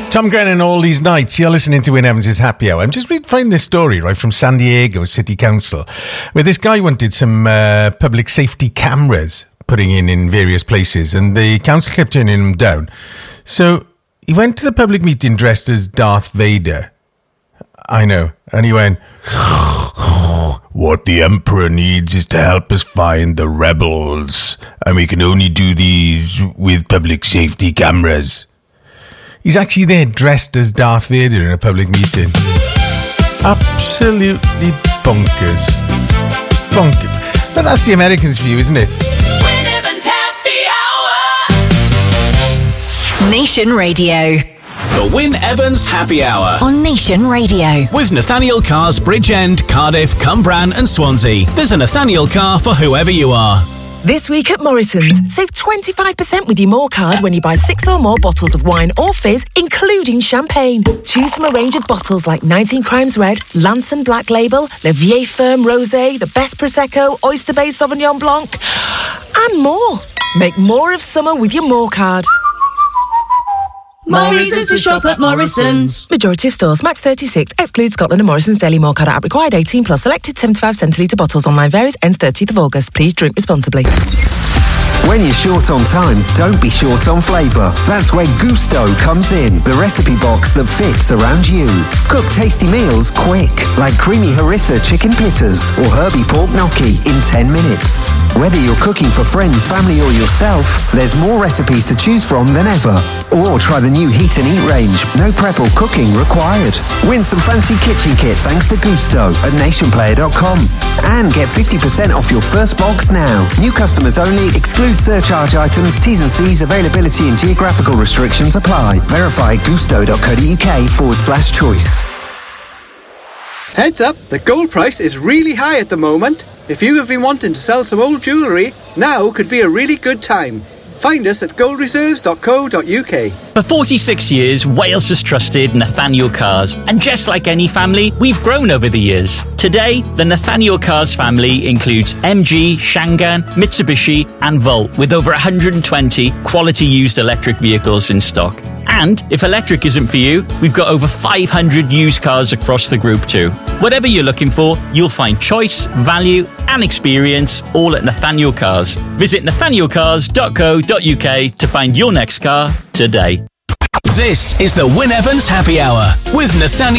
Tom Grennan all these nights. You're listening to Wyn Evans' Happy Hour. I'm just finding this story, right, from San Diego City Council, where this guy wanted some public safety cameras putting in various places, and the council kept turning them down. So he went to the public meeting dressed as Darth Vader. I know. And he went, "What the Emperor needs is to help us find the rebels, and we can only do these with public safety cameras." He's actually there dressed as Darth Vader in a public meeting. Absolutely bonkers. Bonkers. But that's the Americans' view, isn't it? Wyn Evans Happy Hour. Nation Radio. The Wyn Evans Happy Hour On Nation Radio. with Nathaniel Cars, Bridgend, Cardiff, Cumbran and Swansea. There's a Nathaniel car for whoever you are. This week at Morrison's, save 25% with your More card when you buy 6 or more bottles of wine or fizz, including champagne. Choose from a range of bottles like 19 Crimes Red, Lanson Black Label, Le Vieille Ferme Rosé, the Best Prosecco, Oyster Bay Sauvignon Blanc, and more. Make more of summer with your More card. More reasons to shop at Morrison's. Majority of stores, max 36, excludes Scotland and Morrison's Daily More card app required 18 plus, selected 75 centilitre bottles, online varies, ends 30th of August. Please drink responsibly. When you're short on time, don't be short on flavour. That's where Gusto comes in, the recipe box that fits around you. Cook tasty meals quick, like creamy harissa chicken pitters or herby pork gnocchi in 10 minutes. Whether you're cooking for friends, family or yourself, there's more recipes to choose from than ever. Or try the new Heat and Eat range, no prep or cooking required. Win some fancy kitchen kit thanks to Gusto at nationplayer.com. And get 50% off your first box now. New customers only, exclude surcharge items, T's and C's, availability and geographical restrictions apply. Verify gusto.co.uk/choice. Heads up, the gold price is really high at the moment. If you have been wanting to sell some old jewellery, now could be a really good time. Find us at goldreserves.co.uk. For 46 years, Wales has trusted Nathaniel Cars, and just like any family, we've grown over the years. Today, the Nathaniel Cars family includes MG, Shangan, Mitsubishi and Volt, with over 120 quality used electric vehicles in stock. And if electric isn't for you, we've got over 500 used cars across the group too. Whatever you're looking for, you'll find choice, value and experience all at Nathaniel Cars. Visit nathanielcars.co.uk to find your next car today. This is the Wyn Evans Happy Hour with Nathaniel